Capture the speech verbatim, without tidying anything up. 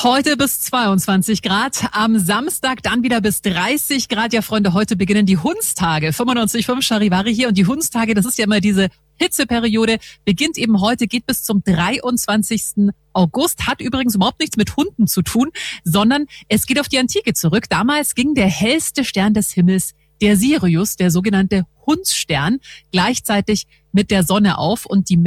Heute bis zweiundzwanzig Grad, am Samstag dann wieder bis dreißig Grad. Ja, Freunde, heute beginnen die Hundstage. fünfundneunzig Komma fünf Charivari hier und die Hundstage, das ist ja immer diese Hitzeperiode, beginnt eben heute, geht bis zum dreiundzwanzigsten August, hat übrigens überhaupt nichts mit Hunden zu tun, sondern es geht auf die Antike zurück. Damals ging der hellste Stern des Himmels, der Sirius, der sogenannte Hundsstern, gleichzeitig mit der Sonne auf und die